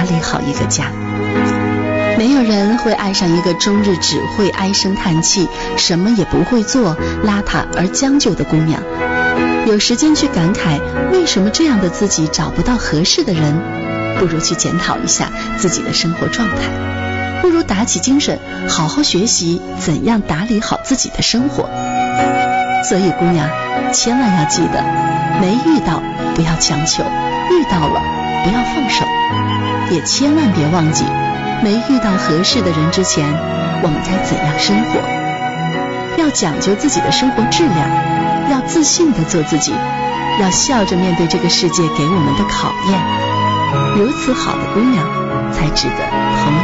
理好一个家。没有人会爱上一个终日只会唉声叹气，什么也不会做，邋遢而将就的姑娘。有时间去感慨为什么这样的自己找不到合适的人，不如去检讨一下自己的生活状态，不如打起精神好好学习怎样打理好自己的生活。所以姑娘千万要记得，没遇到不要强求，遇到了不要放手，也千万别忘记没遇到合适的人之前，我们该怎样生活。要讲究自己的生活质量，要自信地做自己，要笑着面对这个世界给我们的考验。如此好的姑娘才值得朋友